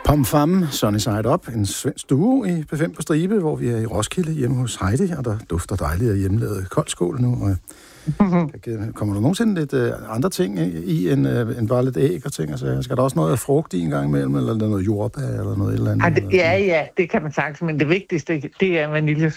Pom Fam, Sunny Side Up, en svensk duo i P5 på stribe, hvor vi er i Roskilde hjemme hos Heidi, og der dufter dejligt af hjemmelavet koldskål nu. Og kommer der nogensinde lidt andre ting i end bare lidt æg og ting? Altså, skal der også noget frugt i en gang imellem, eller noget jordbær eller noget eller andet? Ja, det kan man sagtens, men det vigtigste, det er vanilje